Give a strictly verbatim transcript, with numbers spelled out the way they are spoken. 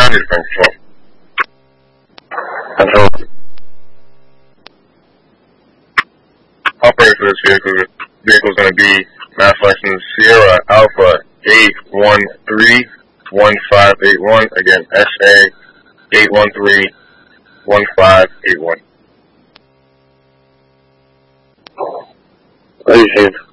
ground is control. Control. Operator for this vehicle, vehicle is going to be Mass License Sierra Alpha eight one three one five eight one. Again, S A eight one three one five eight one. What do you think?